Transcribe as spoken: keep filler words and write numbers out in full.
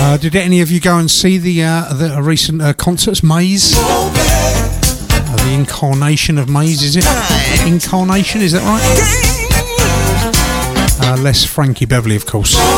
Uh, did any of you go and see the uh, the uh, recent uh, concerts? Maze, uh, the incarnation of Maze, is it? Incarnation, is that right? Uh, less Frankie Beverly, of course.